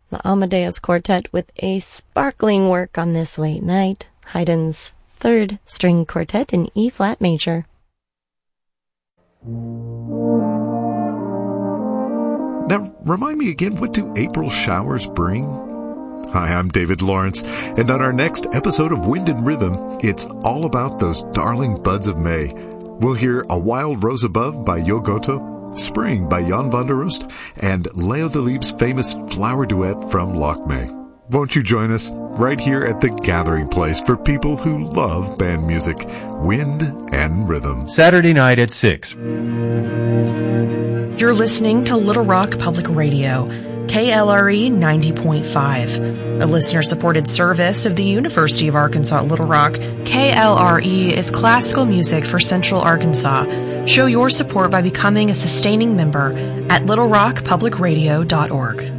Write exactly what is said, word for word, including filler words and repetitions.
The Amadeus Quartet with a sparkling work on this late night, Haydn's Third String Quartet in E-flat major. Now, remind me again, what do April showers bring? Hi, I'm David Lawrence, and on our next episode of Wind and Rhythm, it's all about those darling buds of May. We'll hear A Wild Rose Above by Jo Goto, Spring by Jan van der Roost, and Leo Delibes' famous flower duet from Loch May. Won't you join us right here at the gathering place for people who love band music, Wind and Rhythm? Saturday night at six. You're listening to Little Rock Public Radio, K L R E ninety point five, a listener-supported service of the University of Arkansas at Little Rock. K L R E is classical music for Central Arkansas. Show your support by becoming a sustaining member at little rock public radio dot org.